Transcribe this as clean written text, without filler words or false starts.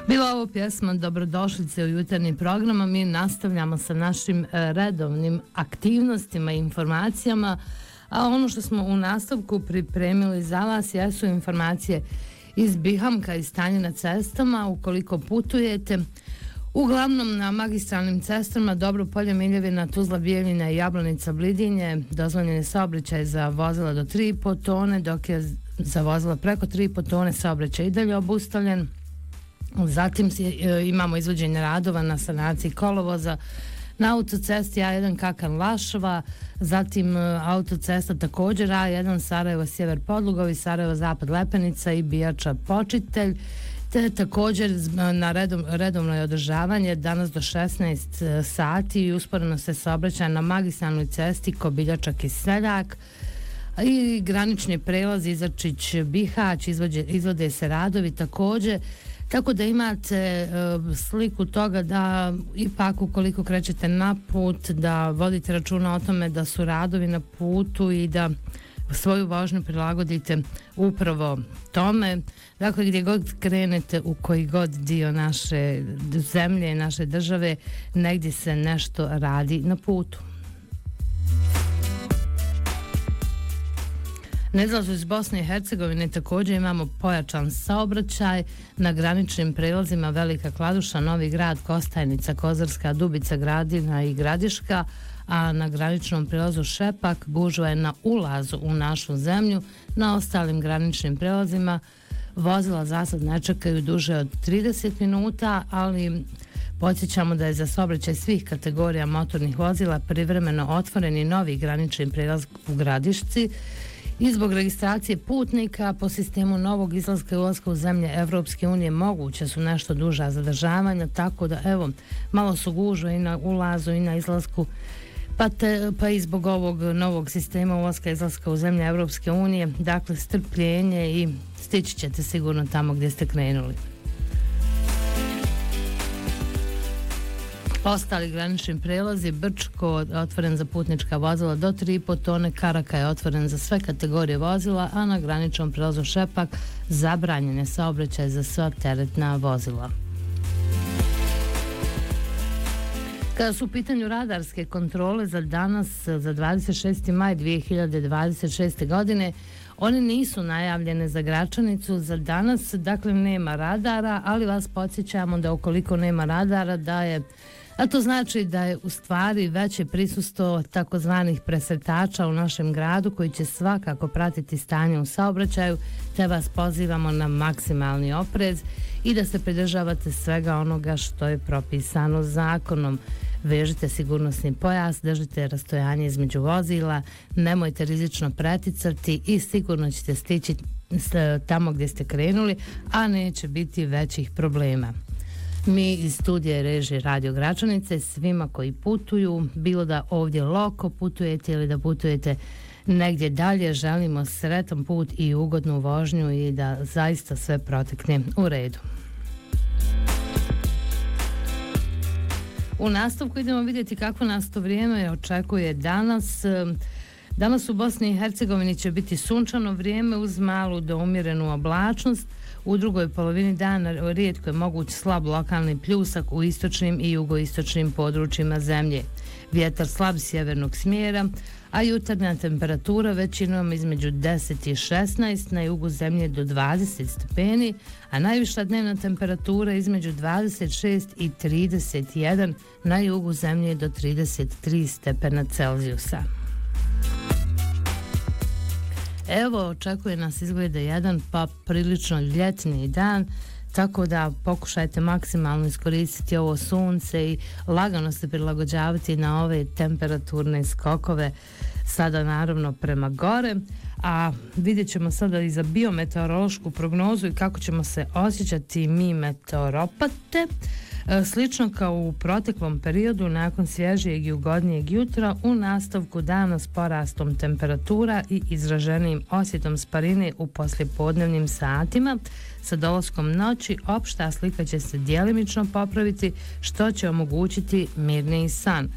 Bila ovo pjesma Dobrodošlice u jutarnji program, a mi nastavljamo sa našim redovnim aktivnostima i informacijama, a ono što smo u nastavku pripremili za vas jesu informacije iz Bihamka i stanje na cestama ukoliko putujete. Uglavnom na magistralnim cestama Dobropolje, Miljevina, Tuzla, Bijeljina i Jablanica, Blidinje dozvoljen je saobraćaj za vozila do 3,5 tone, dok je za vozila preko 3,5 tone saobraćaj i dalje obustavljen. Zatim imamo izvođenje radova na sanaciji kolovoza na autocesti A1 Kakan-Lašova, zatim autocesta također A1 Sarajevo Sjever Podlugovi, Sarajevo Zapad Lepenica i Bijača Počitelj, te također na redovno je održavanje danas do 16 sati i usporeno se saobraćaj na magistralnoj cesti Kobiljača Kiseljak i granični prelaz Izačić-Bihać, izvode se radovi također. Tako da imate sliku toga da ipak ukoliko krećete na put da vodite računa o tome da su radovi na putu i da svoju vožnju prilagodite upravo tome. Dakle, gdje god krenete, u koji god dio naše zemlje, naše države, negdje se nešto radi na putu. Na izlazu iz Bosne i Hercegovine također imamo pojačan saobraćaj na graničnim prelazima Velika Kladuša, Novi Grad, Kostajnica, Kozarska, Dubica, Gradina i Gradiška, a na graničnom prelazu Šepak gužva je na ulazu u našu zemlju. Na ostalim graničnim prelazima vozila za sad ne čekaju duže od 30 minuta, ali podsjećamo da je za saobraćaj svih kategorija motornih vozila privremeno otvoren i novi granični prelaz u Gradišci. I zbog registracije putnika po sistemu novog izlaska i ulaska u zemlje Evropske unije moguće su nešto duža zadržavanja, tako da evo, malo su gužve i na ulazu i na izlasku, pa i zbog ovog novog sistema ulaska i izlaska u zemlje Evropske unije, dakle strpljenje i stići ćete sigurno tamo gdje ste krenuli. Ostali granični prelazi, Brčko otvoren za putnička vozila do 3,5 tone, Karaka je otvoren za sve kategorije vozila, a na graničnom prelazu Šepak zabranjen je saobraćaj za sva teretna vozila. Kada su u pitanju radarske kontrole za danas, za 26. maj 2026. godine, one nisu najavljene za Gračanicu za danas, dakle nema radara, ali vas podsjećamo da ukoliko nema radara a to znači da je u stvari veće prisustvo takozvanih presretača u našem gradu koji će svakako pratiti stanje u saobraćaju, te vas pozivamo na maksimalni oprez i da se pridržavate svega onoga što je propisano zakonom. Vežite sigurnosni pojas, držite rastojanje između vozila, nemojte rizično preticati i sigurno ćete stići tamo gdje ste krenuli, a neće biti većih problema. Mi iz studija i režije Radio Gračanice svima koji putuju, bilo da ovdje loko putujete ili da putujete negdje dalje, želimo sretan put i ugodnu vožnju i da zaista sve protekne u redu. U nastavku idemo vidjeti kako nas to vrijeme očekuje danas. Danas u Bosni i Hercegovini će biti sunčano vrijeme uz malu do umjerenu oblačnost. U drugoj polovini dana rijetko je moguć slab lokalni pljusak u istočnim i jugoistočnim područjima zemlje. Vjetar slab sjevernog smjera, a jutarnja temperatura većinom između 10 i 16, na jugu zemlje do 20 stepeni, a najviša dnevna temperatura između 26 i 31, na jugu zemlje do 33 stepena Celzijusa. Evo, očekuje nas izgleda jedan pa prilično ljetni dan, tako da pokušajte maksimalno iskoristiti ovo sunce i lagano se prilagođavati na ove temperaturne skokove, sada naravno prema gore, a vidjet ćemo sada i za biometeorološku prognozu i kako ćemo se osjećati mi meteoropate. Slično kao u proteklom periodu, nakon svježijeg i ugodnijeg jutra, u nastavku dana s porastom temperatura i izraženijim osjetom sparine u poslijepodnevnim satima, sa dolaskom noći opšta slika će se djelimično popraviti, što će omogućiti mirniji san.